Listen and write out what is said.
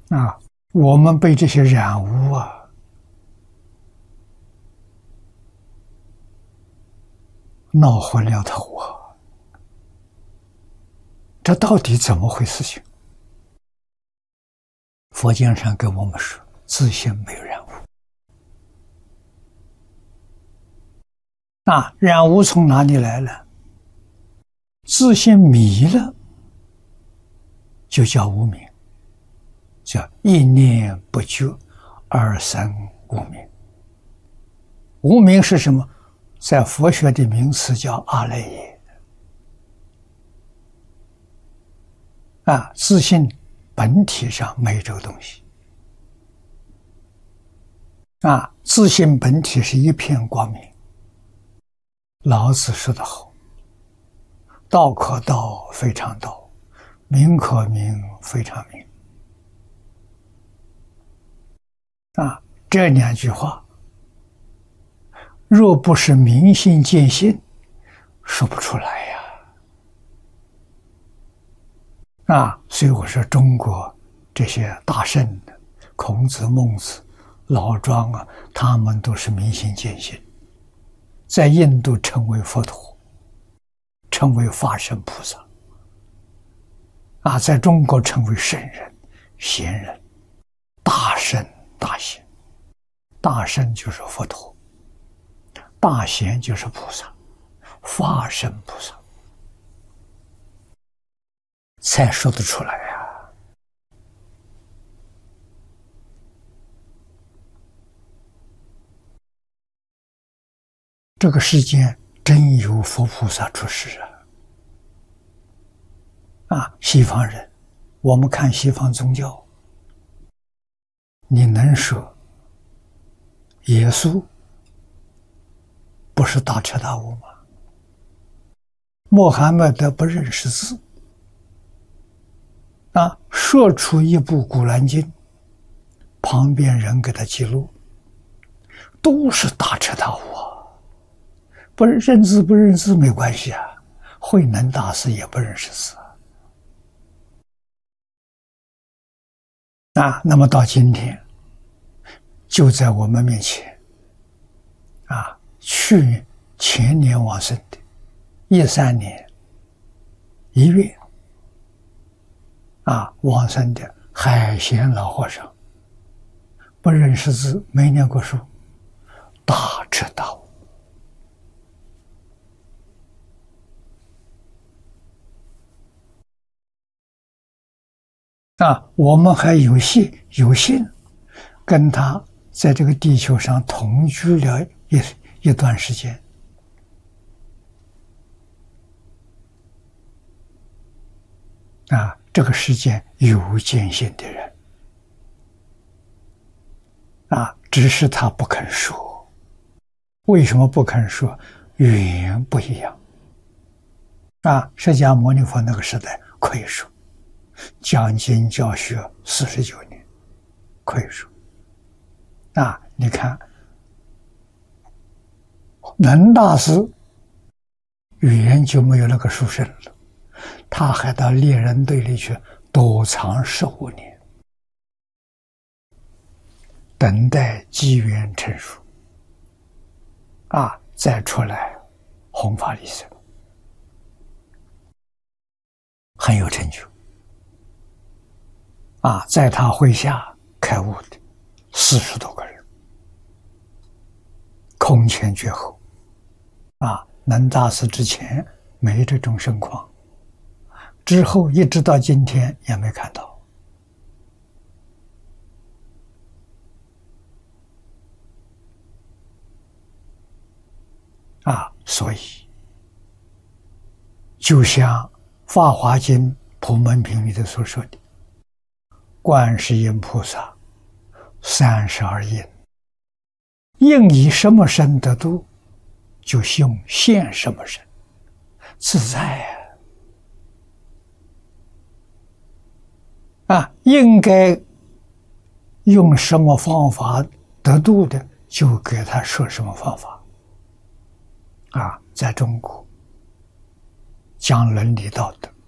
啊，我们被这些染污闹昏了头这到底怎么回事情？佛经上跟我们说，自性没有染污。染污从哪里来了？自性迷了，就叫无明，叫一念不觉而生无明。无明是什么？在佛学的名词叫阿赖耶。自性本体上没这个东西。自性本体是一片光明。老子说得好，道可道，非常道；名可名，非常名。这两句话，若不是明心见性，说不出来呀。所以我说中国这些大圣，孔子、孟子、老庄他们都是明心见性，在印度称为佛陀，称为法身菩萨。在中国称为圣人、贤人、大圣、大贤。大圣就是佛陀，大贤就是菩萨，法身菩萨才说得出来呀。这个世间真有佛菩萨出世西方人，我们看西方宗教，你能说耶稣不是大彻大悟吗？穆罕默德不认识字说出一部古兰经，旁边人给他记录，都是大彻大悟不认字不认字没关系慧能大师也不认识字那么到今天就在我们面前前年往生的13年1月往生的海贤老和尚，不认识字，没念过书，大彻大悟我们还有幸跟他在这个地球上同居了一段时间这个世间有见性的人只是他不肯说。为什么不肯说？语言不一样释迦牟尼佛那个时代可以说，讲经教学49年可以说你看能大师语言就没有那个殊胜了，他还到猎人队里去躲藏15年，等待机缘成熟再出来弘法利生，很有成就在他麾下开悟的40多个人，空前绝后能大师之前没这种盛况，之后一直到今天也没看到所以就像《法华经·普门品》里头所说的，观世音菩萨32应，应以什么身得度，就用现什么身，自在应该用什么方法得度的，就给他说什么方法在中国讲伦理道德，